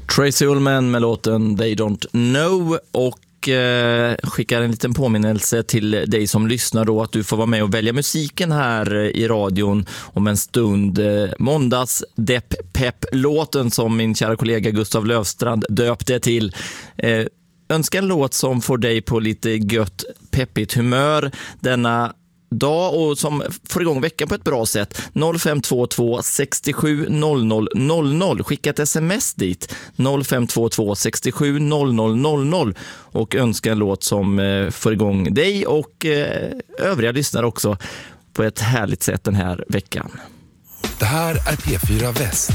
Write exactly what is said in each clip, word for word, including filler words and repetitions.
Tracy Ullman med låten They Don't Know, och eh, skickar en liten påminnelse till dig som lyssnar då att du får vara med och välja musiken här i radion om en stund. Eh, måndags Depp Pepp-låten som min kära kollega Gustav Löfstrand döpte till. Eh, önska en låt som får dig på lite gött peppigt humör denna dag och som får igång veckan på ett bra sätt. noll fem två två sex sju noll noll noll noll. Skicka ett sms dit noll fem två två sex sju noll noll noll noll och önska en låt som eh, får igång dig och eh, övriga lyssnare också på ett härligt sätt den här veckan. Det här är P fyra Väst.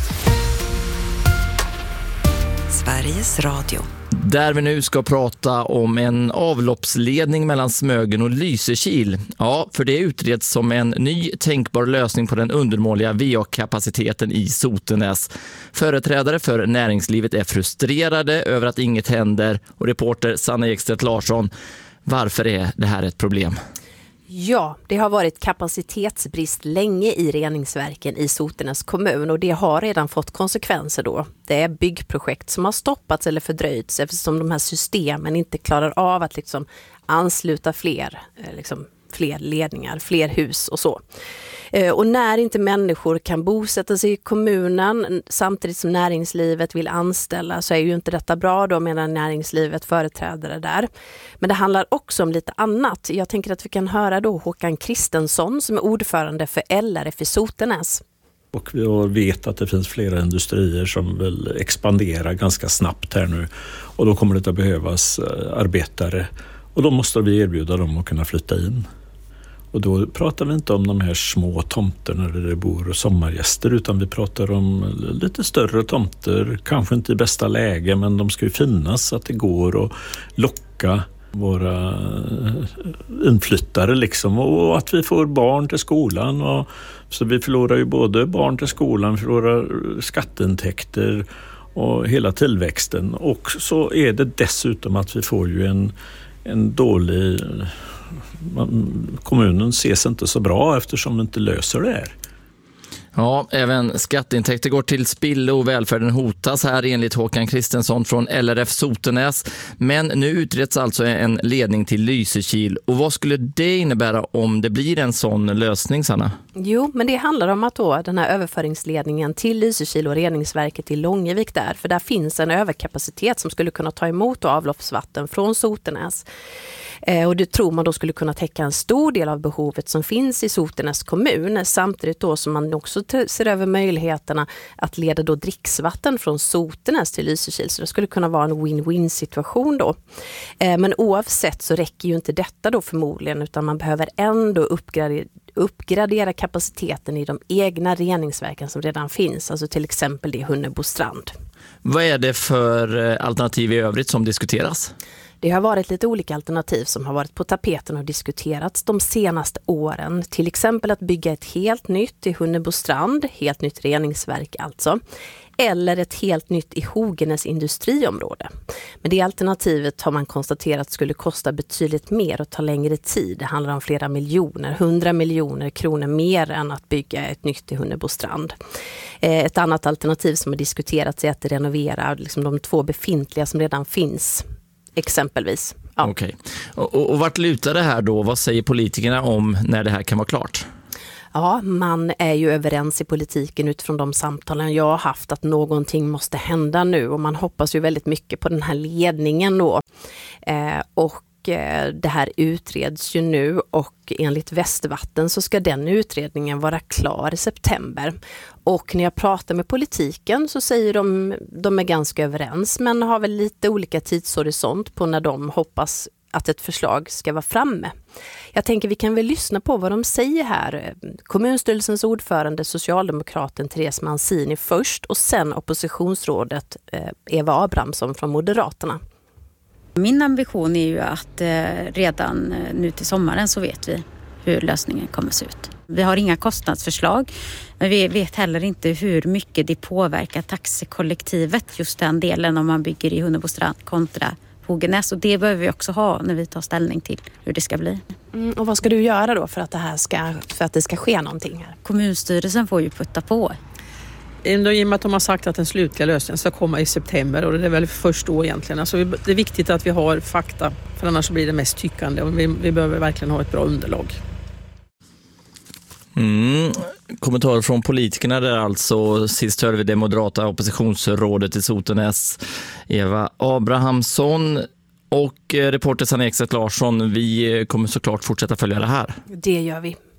Sveriges Radio. Där vi nu ska prata om en avloppsledning mellan Smögen och Lysekil. Ja, för det utreds som en ny tänkbar lösning på den undermåliga V A-kapaciteten i Sotenäs. Företrädare för näringslivet är frustrerade över att inget händer. Och reporter Sanna Ekstedt Larsson, varför är det här ett problem? Ja, det har varit kapacitetsbrist länge i reningsverken i Sotenäs kommun och det har redan fått konsekvenser då. Det är byggprojekt som har stoppats eller fördröjts eftersom de här systemen inte klarar av att liksom ansluta fler, liksom fler ledningar, fler hus och så. Och när inte människor kan bosätta sig i kommunen samtidigt som näringslivet vill anställa så är ju inte detta bra då, menar näringslivet företrädare där. Men det handlar också om lite annat. Jag tänker att vi kan höra då Håkan Kristensson som är ordförande för L R F i Sotenäs. Och vi vet att det finns flera industrier som vill expandera ganska snabbt här nu. Och då kommer det att behövas arbetare. Och då måste vi erbjuda dem att kunna flytta in. Och då pratar vi inte om de här små tomterna där det bor sommargäster, utan vi pratar om lite större tomter. Kanske inte i bästa läge, men de ska ju finnas så att det går att locka våra inflyttare liksom. Och att vi får barn till skolan. Och, så vi förlorar ju både barn till skolan, förlorar skatteintäkter och hela tillväxten. Och så är det dessutom att vi får ju en, en dålig... Kommunen ses inte så bra eftersom de inte löser det här. Ja, även skatteintäkter går till spillo och välfärden hotas här enligt Håkan Kristensson från L R F Sotenäs. Men nu utreds alltså en ledning till Lysekil. Och vad skulle det innebära om det blir en sån lösning, Sanna? Jo, men det handlar om att då den här överföringsledningen till Lysekil och reningsverket i Långevik där, för där finns en överkapacitet som skulle kunna ta emot avloppsvatten från Sotenäs. Eh, och det tror man då skulle kunna täcka en stor del av behovet som finns i Sotenäs kommun, samtidigt då som man också t- ser över möjligheterna att leda då dricksvatten från Sotenäs till Lysekil, så det skulle kunna vara en win-win situation då. Eh, men oavsett så räcker ju inte detta då förmodligen, utan man behöver ändå uppgradera uppgradera kapaciteten i de egna reningsverken som redan finns, alltså till exempel det i Hunnebostrand. Vad är det för alternativ i övrigt som diskuteras? Det har varit lite olika alternativ som har varit på tapeten och diskuterats de senaste åren. Till exempel att bygga ett helt nytt i Hunnebostrand, helt nytt reningsverk alltså. Eller ett helt nytt i Hogenäs industriområde. Men det alternativet har man konstaterat skulle kosta betydligt mer och ta längre tid. Det handlar om flera miljoner, hundra miljoner kronor mer än att bygga ett nytt i Hunnebostrand. Ett annat alternativ som har diskuterats är att renovera liksom de två befintliga som redan finns. Exempelvis. Ja. Okej. Och, och, och vart lutar det här då? Vad säger politikerna om när det här kan vara klart? Ja, man är ju överens i politiken utifrån de samtalen jag har haft att någonting måste hända nu, och man hoppas ju väldigt mycket på den här ledningen då. Eh, och eh, det här utreds ju nu, och enligt Västervatten så ska den utredningen vara klar i september. Och när jag pratar med politiken så säger de de är ganska överens, men har väl lite olika tidshorisont på när de hoppas att ett förslag ska vara framme. Jag tänker vi kan väl lyssna på vad de säger här. Kommunstyrelsens ordförande, socialdemokraten Therese Mancini först, och sen oppositionsrådet Eva Abrahamsson från Moderaterna. Min ambition är ju att redan nu till sommaren så vet vi hur lösningen kommer att se ut. Vi har inga kostnadsförslag, men vi vet heller inte hur mycket det påverkar taxikollektivet, just den delen om man bygger i Hunnebostrand kontra Hogenäs, och det behöver vi också ha när vi tar ställning till hur det ska bli. Mm, och vad ska du göra då för att det här ska, för att det ska ske någonting här? Kommunstyrelsen får ju putta på. ändå i och med att de har sagt att den slutliga lösningen ska komma i september och det är väl först då egentligen. Alltså det är viktigt att vi har fakta för annars blir det mest tyckande och vi, vi behöver verkligen ha ett bra underlag. Mm. Kommentar från politikerna där alltså. Sist hörde vi det moderata oppositionsrådet i Sotenäs, Eva Abrahamsson, och reporter Sanna Ekstedt Larsson. Vi kommer såklart fortsätta följa det här. Det gör vi.